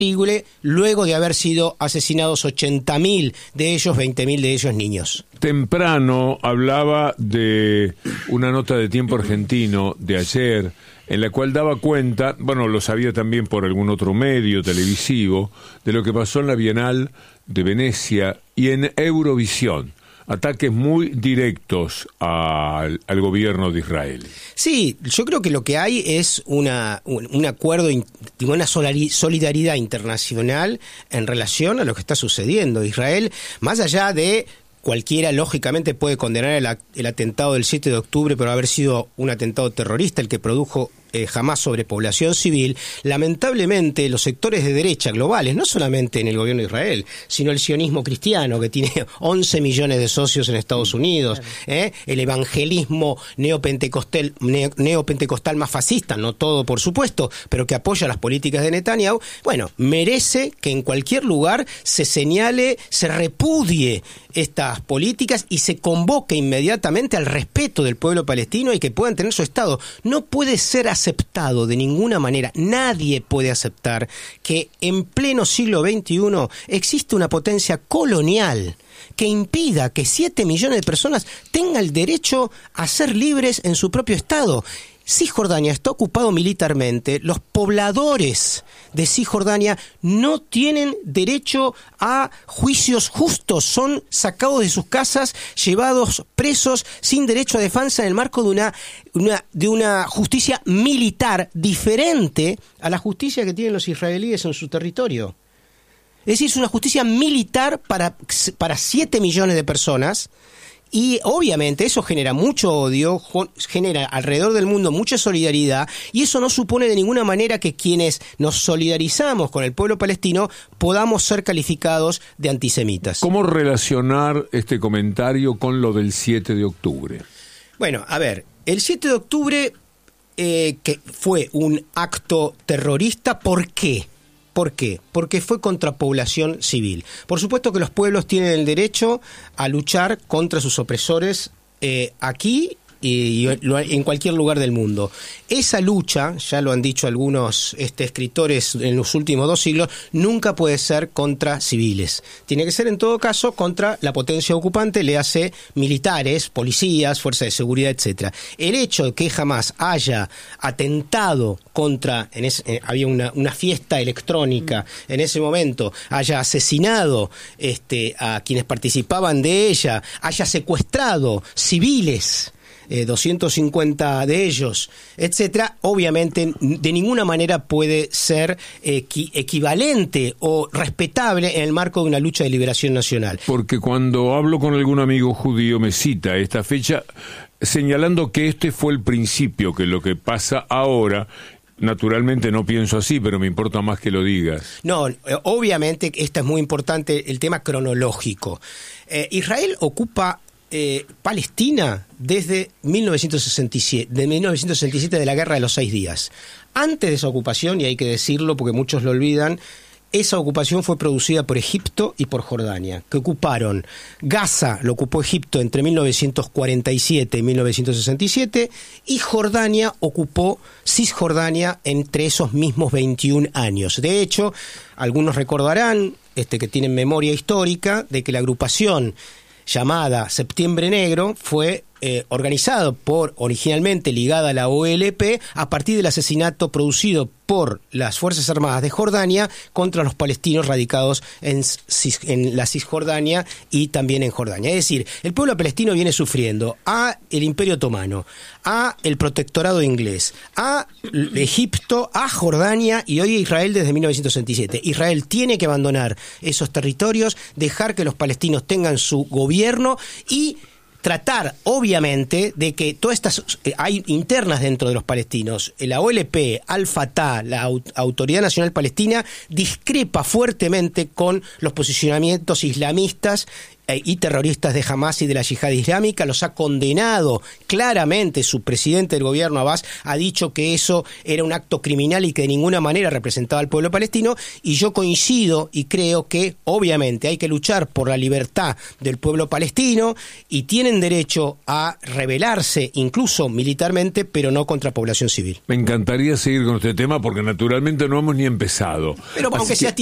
luego de haber sido asesinados 80.000 de ellos, 20.000 de ellos niños. Temprano hablaba de una nota de Tiempo Argentino de ayer, en la cual daba cuenta, bueno, lo sabía también por algún otro medio televisivo, de lo que pasó en la Bienal de Venecia y en Eurovisión. Ataques muy directos al gobierno de Israel. Sí, yo creo que lo que hay es un acuerdo, una solidaridad internacional en relación a lo que está sucediendo. Israel, más allá de cualquiera, lógicamente, puede condenar el atentado del 7 de octubre por haber sido un atentado terrorista, el que produjo Hamás sobre población civil. Lamentablemente, los sectores de derecha globales, no solamente en el gobierno de Israel, sino el sionismo cristiano, que tiene 11 millones de socios en Estados Unidos, el evangelismo neopentecostal más fascista, no todo por supuesto, pero que apoya las políticas de Netanyahu, bueno, merece que en cualquier lugar se señale, se repudie estas políticas y se convoque inmediatamente al respeto del pueblo palestino y que puedan tener su Estado. No puede ser aceptado de ninguna manera, nadie puede aceptar que en pleno siglo XXI existe una potencia colonial que impida que 7 millones de personas tengan el derecho a ser libres en su propio Estado. Cisjordania está ocupado militarmente, los pobladores de Cisjordania no tienen derecho a juicios justos, son sacados de sus casas, llevados presos sin derecho a defensa en el marco de una justicia militar diferente a la justicia que tienen los israelíes en su territorio. Es decir, es una justicia militar para 7 millones de personas. Y obviamente eso genera mucho odio, genera alrededor del mundo mucha solidaridad, y eso no supone de ninguna manera que quienes nos solidarizamos con el pueblo palestino podamos ser calificados de antisemitas. ¿Cómo relacionar este comentario con lo del 7 de octubre? Bueno, a ver, el 7 de octubre que fue un acto terrorista, ¿por qué? ¿Por qué? Porque fue contra población civil. Por supuesto que los pueblos tienen el derecho a luchar contra sus opresores aquí y en cualquier lugar del mundo. Esa lucha, ya lo han dicho algunos escritores en los últimos 2 siglos, nunca puede ser contra civiles. Tiene que ser en todo caso contra la potencia ocupante, le hace militares, policías, fuerzas de seguridad, etcétera. El hecho de que jamás haya atentado contra, había una fiesta electrónica en ese momento, haya asesinado a quienes participaban de ella, haya secuestrado civiles, 250 de ellos, etcétera, obviamente de ninguna manera puede ser equivalente o respetable en el marco de una lucha de liberación nacional. Porque cuando hablo con algún amigo judío me cita esta fecha señalando que este fue el principio, que lo que pasa ahora, naturalmente no pienso así, pero me importa más que lo digas. No, obviamente esto es muy importante, el tema cronológico. Israel ocupa Palestina desde 1967, de la Guerra de los 6 días. Antes de esa ocupación, y hay que decirlo porque muchos lo olvidan, esa ocupación fue producida por Egipto y por Jordania, que ocuparon Gaza, lo ocupó Egipto entre 1947 y 1967, y Jordania ocupó Cisjordania entre esos mismos 21 años. De hecho, algunos recordarán, que tienen memoria histórica, de que la agrupación llamada Septiembre Negro fue organizado originalmente ligada a la OLP a partir del asesinato producido por las Fuerzas Armadas de Jordania contra los palestinos radicados en la Cisjordania y también en Jordania. Es decir, el pueblo palestino viene sufriendo a el Imperio Otomano, a el protectorado inglés, a Egipto, a Jordania y hoy a Israel desde 1967. Israel tiene que abandonar esos territorios, dejar que los palestinos tengan su gobierno y tratar, obviamente, de que todas estas hay internas dentro de los palestinos. La OLP, Al-Fatah, la Autoridad Nacional Palestina, discrepa fuertemente con los posicionamientos islamistas y terroristas de Hamas y de la Yihad Islámica, los ha condenado claramente. Su presidente del gobierno, Abbas, ha dicho que eso era un acto criminal y que de ninguna manera representaba al pueblo palestino, y yo coincido y creo que obviamente hay que luchar por la libertad del pueblo palestino y tienen derecho a rebelarse incluso militarmente, pero no contra población civil. Me encantaría seguir con este tema porque naturalmente no hemos ni empezado. Pero aunque sea